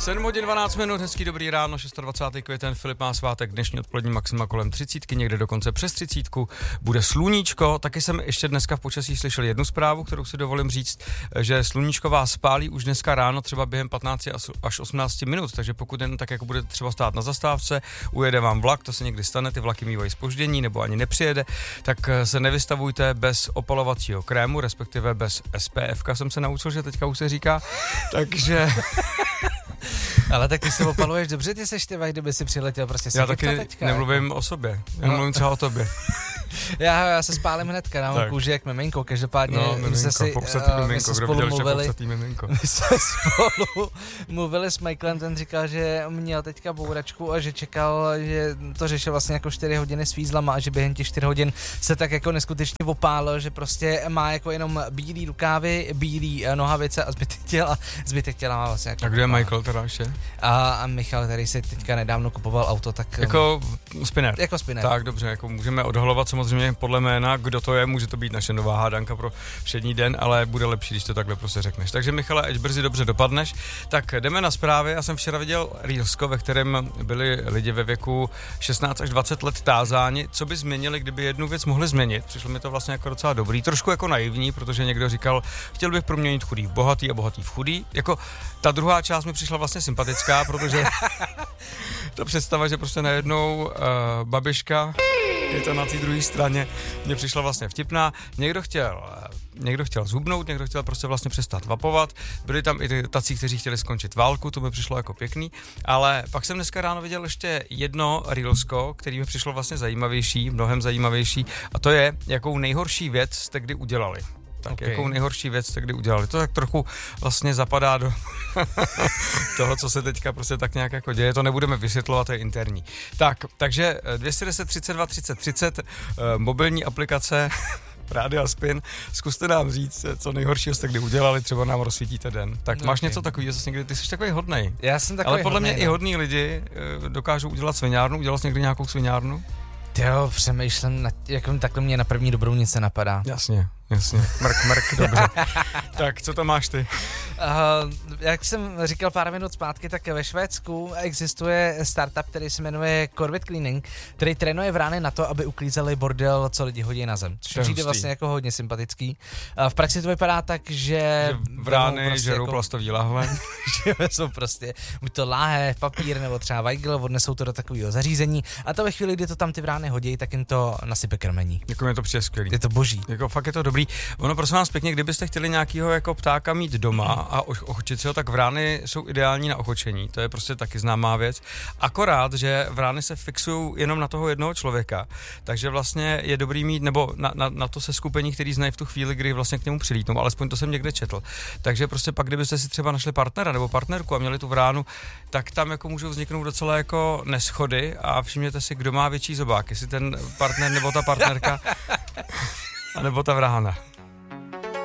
7 hodin 12 minut, hezký dobrý ráno, 26. květen, Filip má svátek, dnešní odpolední maxima kolem 30, někde dokonce přes 30, bude sluníčko, taky jsem ještě dneska v počasí slyšel jednu zprávu, kterou si dovolím říct, že sluníčko vás spálí už dneska ráno třeba během 15 až 18 minut, takže pokud jen tak jako budete třeba stát na zastávce, ujede vám vlak, to se někdy stane, ty vlaky mývají zpoždění nebo ani nepřijede, tak se nevystavujte bez opalovacího krému, respektive bez SPF, jsem se naučil, že teďka už se říká, takže... Ale tak ty se opaluješ dobře, ty seš ty, kdyby si přiletěl prostě já taky teďka, nemluvím o sobě, já mluvím třeba o tobě. Já se spálím hnedka, dám kůži jak miminko, každopádně my jsme spolu mluvili s Michaelem, ten říkal, že měl teďka bouračku a že čekal, že to řešil vlastně jako 4 hodiny s výzlama a že během těch 4 hodin se tak jako neskutečně opálil, že prostě má jako jenom bílý rukávy, bílý nohavice a zbytek těla má vlastně jako... A kde je Michael teda ještě? A Michal, který si teďka nedávno kupoval auto, tak... Jako spinner. Jako spinner. Tak dobře, jako můžeme odhalovat samozřejmě podle jména, kdo to je, může to být naše nová hádanka pro všední den, ale bude lepší, když to takhle prostě řekneš. Takže Michale, ať brzy dobře dopadneš. Tak jdeme na zprávy. Já jsem včera viděl Reelsko, ve kterém byli lidi ve věku 16 až 20 let tázáni, co by změnili, kdyby jednu věc mohli změnit. Přišlo mi to vlastně jako docela dobrý, trošku jako naivní, protože někdo říkal, chtěl bych proměnit chudý v bohatý a bohatý v chudý. Jako ta druhá část mi přišla vlastně sympatická, protože ta představa, že prostě najednou babiška je to na té druhé straně, mně přišla vlastně vtipná. Někdo chtěl zhubnout, někdo chtěl prostě vlastně přestat vapovat. Byli tam i tací, kteří chtěli skončit válku, to mi přišlo jako pěkný, ale pak jsem dneska ráno viděl ještě jedno reelsko, který mi přišlo vlastně zajímavější, mnohem zajímavější, a to je, jakou nejhorší věc jste kdy udělali. Tak jakou nejhorší věc jste kdy udělali. To tak trochu vlastně zapadá do toho, co se teďka prostě tak nějak jako děje. To nebudeme vysvětlovat, to je interní. Takže 210 32 30 30, mobilní aplikace Rádia Spin. Zkuste nám říct, co nejhoršího jste kdy udělali, třeba nám rozsvítíte den. Tak máš něco takového, zase někdy, ty jsi takový hodnej. Já jsem takový ale podle hodnej, mě i hodní lidi dokážou udělat sviňárnu. Udělal jsi někdy nějakou sviňárnu? Jo, přemýšlím, jako takhle mě na první dobrou nic se napadá. Jasně. Mrk, dobře. Tak, co tam máš ty? Jak jsem říkal pár minut zpátky, tak ve Švédsku existuje startup, který se jmenuje Corvette Cleaning, který trénuje vrány na to, aby uklízeli bordel, co lidi hodí na zem. Což přijde vlastně jako hodně sympatický. V praxi to vypadá tak, že vrány prostě žerou jako plastový lahve. Že jsou prostě buď to láhev, papír nebo třeba vajgl, odnesou to do takového zařízení a to ve chvíli, kdy to tam ty vrány hodí, tak jim to nasype krmení. Jako mě to přijde skvělý. Je to boží. Jako fakt je to dobrý. Ono, prosím vás pěkně, kdybyste chtěli nějakého jako ptáka mít doma a ochočit si ho, tak vrány jsou ideální na ochočení. To je prostě taky známá věc. Akorát, že vrány se fixují jenom na toho jednoho člověka. Takže vlastně je dobrý mít, nebo na to seskupení, který znají v tu chvíli, kdy vlastně k němu přilítnou. Alespoň to jsem někde četl. Takže prostě pak, kdybyste si třeba našli partnera nebo partnerku a měli tu vránu, tak tam jako můžou vzniknout docela jako neschody a všimněte si, kdo má větší zobák, jestli ten partner nebo ta partnerka, a nebo ta vrána.